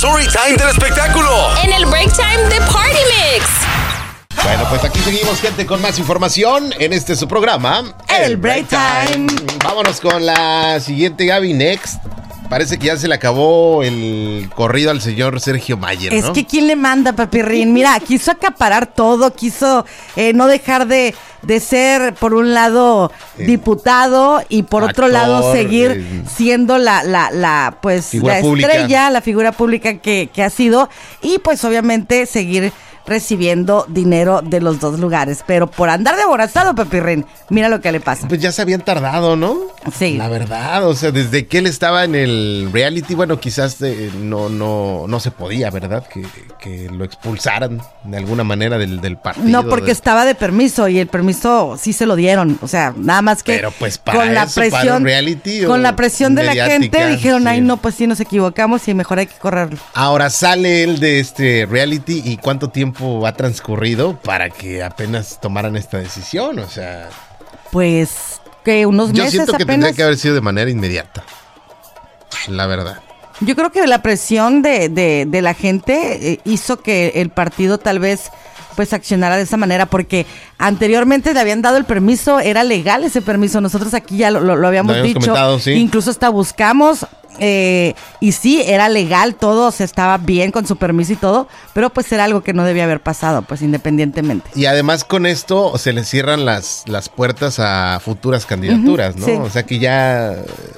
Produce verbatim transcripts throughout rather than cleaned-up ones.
Storytime del espectáculo. En el Break Time de Party Mix. Bueno, pues aquí seguimos, gente, con más información en este su programa, El Break Time. Vámonos con la siguiente, Gaby, next. Parece que ya se le acabó el corrido al señor Sergio Mayer, ¿no? Es que ¿quién le manda, papirrín? Mira, quiso acaparar todo, quiso eh, no dejar de, de ser, por un lado, eh, diputado y por actor, otro lado seguir eh, siendo la, la, la, pues, la estrella, la figura pública que, que ha sido, y pues obviamente seguir recibiendo dinero de los dos lugares, pero por andar de aborazado, papirrín, mira lo que le pasa. Pues ya se habían tardado, ¿no? Sí. La verdad, o sea, desde que él estaba en el reality, bueno, quizás eh, no, no, no se podía, ¿verdad? Que, que lo expulsaran de alguna manera del, del partido. No, porque de... estaba de permiso y el permiso sí se lo dieron, o sea, nada más que pero pues para con la eso, presión, para un reality con la presión de la gente dijeron, sí. ay no, pues sí nos equivocamos y mejor hay que correrlo. Ahora sale él de este reality y ¿cuánto tiempo ha transcurrido para que apenas tomaran esta decisión? O sea, pues que unos yo meses siento que apenas. tendría que haber sido de manera inmediata, la verdad. Yo creo que la presión de, de, de la gente eh, hizo que el partido tal vez pues accionara de esa manera, porque anteriormente le habían dado el permiso, era legal ese permiso, nosotros aquí ya lo, lo, lo habíamos, lo habíamos dicho, ¿sí? Incluso hasta buscamos eh, y sí, era legal todo, o sea, estaba bien con su permiso y todo, pero pues era algo que no debía haber pasado, pues independientemente. Y además con esto se le cierran las, las puertas a futuras candidaturas, uh-huh, ¿no? Sí. O sea que ya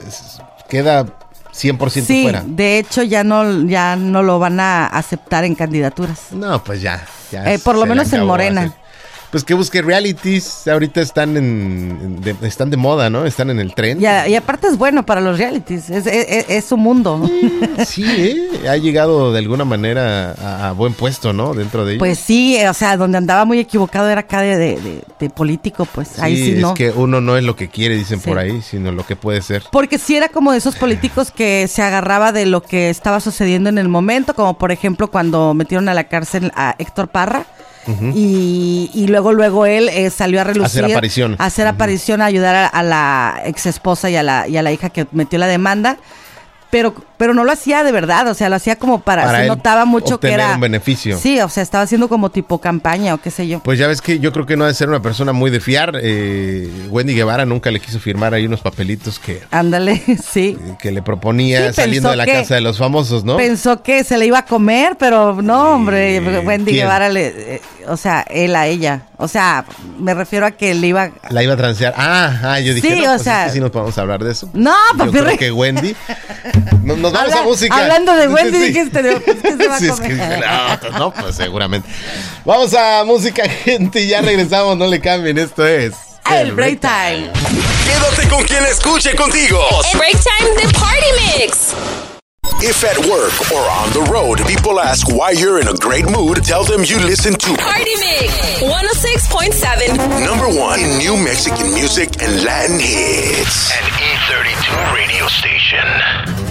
queda cien por ciento sí, fuera. De hecho ya no, ya no lo van a aceptar en candidaturas. No, pues ya. ya eh, por lo menos en Morena. Pues que busque realities, ahorita están en, de, están de moda, ¿no? Están en el tren. Y, a, y aparte es bueno para los realities, es, es, es su mundo. Sí, ¿eh? Ha llegado de alguna manera a, a buen puesto, ¿no? Dentro de ellos. Pues sí, o sea, donde andaba muy equivocado era acá de, de, de, de político, pues sí, ahí sí no. Es que uno no es lo que quiere, dicen sí. por ahí, sino lo que puede ser. Porque sí era como de esos políticos que se agarraba de lo que estaba sucediendo en el momento, como por ejemplo cuando metieron a la cárcel a Héctor Parra. Uh-huh. y, y luego luego él eh, salió a relucir, hacer aparición, a hacer uh-huh. aparición, a ayudar a, a la ex esposa y a la, y a la hija que metió la demanda, pero pero no lo hacía de verdad, o sea, lo hacía como para, para se notaba mucho que era un beneficio. Sí, o sea, estaba haciendo como tipo campaña o qué sé yo. Pues ya ves que yo creo que no ha de ser una persona muy de fiar. eh, Wendy Guevara nunca le quiso firmar ahí unos papelitos que ándale, sí, eh, que le proponía sí, saliendo de la que, casa de los famosos, ¿no? Pensó que se le iba a comer, pero no, hombre, eh, Wendy ¿quién? Guevara le, eh, o sea, él a ella, o sea, me refiero a que le iba la iba a transear. Ah, ah yo dije, sí, no, o pues sea, es que sí nos podemos hablar de eso. No, papi, yo creo que Wendy nos, nos vamos Habla, a música. Hablando de Wendy, sí. dijiste, pues, ¿qué se va sí, a comer? Es que, no, no, pues seguramente. Vamos a música, gente, y ya regresamos, no le cambien, esto es El Break Time. Quédate con quien escuche contigo. El Break Time de Party Mix. If at work or on the road, people ask why you're in a great mood, tell them you listen to Party Mix one oh six point seven. Number one in new Mexican music and Latin hits. An E thirty-two radio station.